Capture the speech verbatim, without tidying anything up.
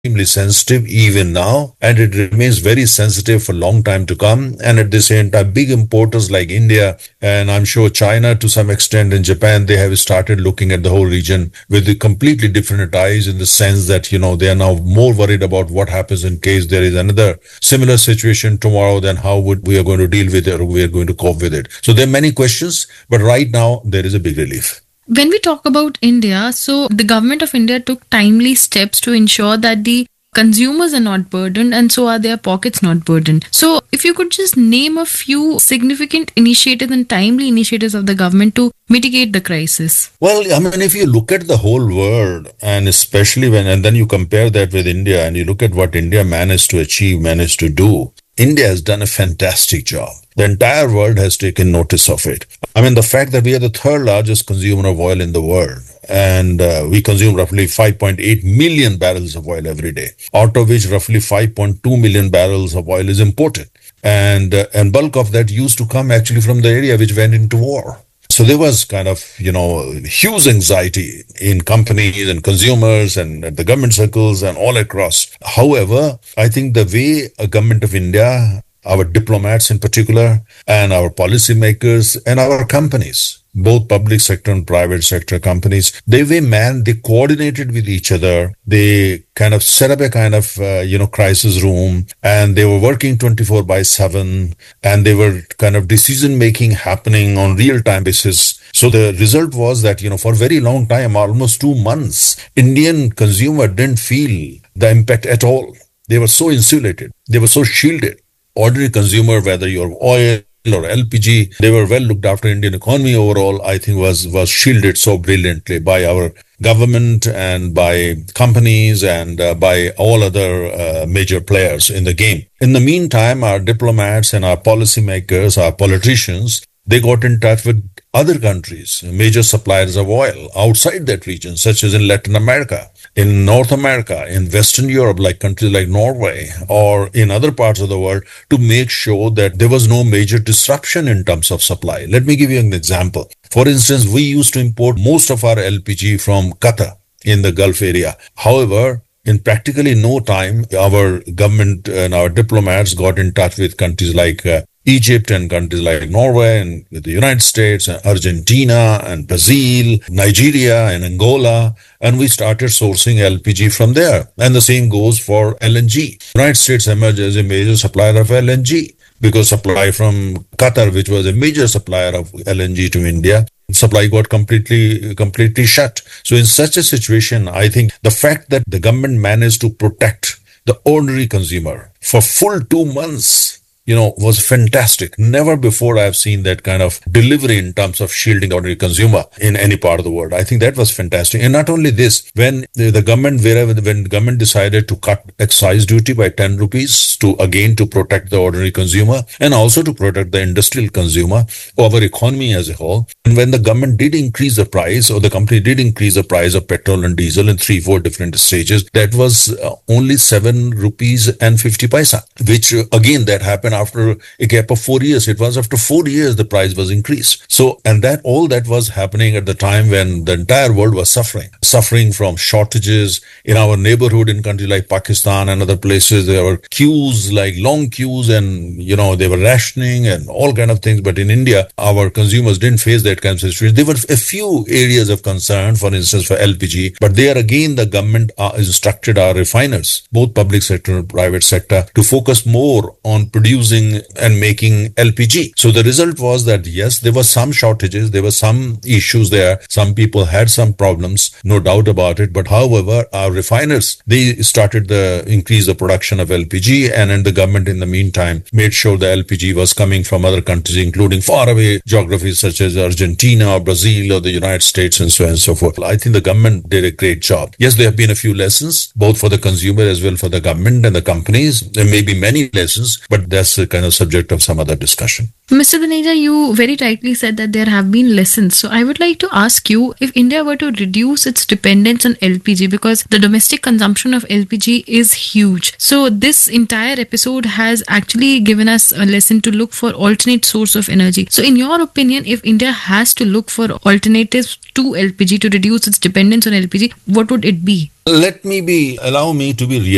extremely sensitive even now, and it remains very sensitive for a long time to come. And at the same time, big importers like India, and I'm sure China to some extent, and Japan, they have started looking at the whole region with a completely different eyes, in the sense that, you know, they are now more worried about what happens in case there is another similar situation tomorrow, then how would we are going to deal with it, or we are going to cope with it. So there are many questions, but right now there is a big relief. When we talk about India, so the government of India took timely steps to ensure that the consumers are not burdened and so are their pockets not burdened. So if you could just name a few significant initiatives and timely initiatives of the government to mitigate the crisis. Well, I mean, if you look at the whole world, and especially when, and then you compare that with India, and you look at what India managed to achieve, managed to do, India has done a fantastic job. The entire world has taken notice of it. I mean, the fact that we are the third largest consumer of oil in the world, and uh, we consume roughly five point eight million barrels of oil every day, out of which roughly five point two million barrels of oil is imported. And, uh, and bulk of that used to come actually from the area which went into war. So there was kind of, you know, huge anxiety in companies and consumers and at the government circles and all across. However, I think the way a government of India, our diplomats in particular, and our policymakers and our companies, both public sector and private sector companies, they were man, they coordinated with each other. They kind of set up a kind of, uh, you know, crisis room, and they were working twenty-four by seven, and they were kind of decision making happening on real time basis. So the result was that, you know, for a very long time, almost two months, Indian consumer didn't feel the impact at all. They were so insulated. They were so shielded. Ordinary consumer, whether you're oil or L P G, they were well looked after. Indian economy overall, I think, was was shielded so brilliantly by our government and by companies and uh, by all other uh, major players in the game. In the meantime, our diplomats and our policymakers, our politicians, they got in touch with other countries, major suppliers of oil outside that region, such as in Latin America, in North America, in Western Europe, like countries like Norway, or in other parts of the world, to make sure that there was no major disruption in terms of supply. Let me give you an example. For instance, we used to import most of our L P G from Qatar in the Gulf area. However, in practically no time, our government and our diplomats got in touch with countries like uh, Egypt and countries like Norway and with the United States and Argentina and Brazil, Nigeria and Angola, and we started sourcing L P G from there. And the same goes for L N G. United States emerged as a major supplier of L N G because supply from Qatar, which was a major supplier of L N G to India, supply got completely, completely shut. So in such a situation, I think the fact that the government managed to protect the ordinary consumer for full two months, you know, was fantastic. Never before I have seen that kind of delivery in terms of shielding the ordinary consumer in any part of the world. I think that was fantastic. And not only this, when the, the government, wherever, when the government decided to cut excise duty by ten rupees to, again, to protect the ordinary consumer and also to protect the industrial consumer, our economy as a whole. And when the government did increase the price, or the company did increase the price of petrol and diesel in three, four different stages, that was uh, only seven rupees and fifty paisa, which uh, again, that happened after a gap of four years. It was after four years the price was increased. So, and that all that was happening at the time when the entire world was suffering, suffering from shortages in our neighborhood in countries like Pakistan and other places. There were queues, like long queues, and, you know, they were rationing and all kind of things. But in India, our consumers didn't face that kind of situation. There were a few areas of concern, for instance, for L P G, but there again, the government uh, instructed our refiners, both public sector and private sector, to focus more on producing and making L P G. So the result was that, yes, there were some shortages, there were some issues there. Some people had some problems, no doubt about it. But however, our refiners, they started the increase the production of L P G, and then the government in the meantime made sure the L P G was coming from other countries, including faraway geographies such as Argentina or Brazil or the United States and so on and so forth. I think the government did a great job. Yes, there have been a few lessons, both for the consumer as well for the government and the companies. There may be many lessons, but that's a kind of subject of some other discussion. Mister Dhaneja, you very rightly said that there have been lessons. So I would like to ask you, if India were to reduce its dependence on L P G, because the domestic consumption of L P G is huge. So this entire episode has actually given us a lesson to look for alternate source of energy. So in your opinion, if India has to look for alternatives to L P G to reduce its dependence on L P G, what would it be? Let me be, allow me to be real.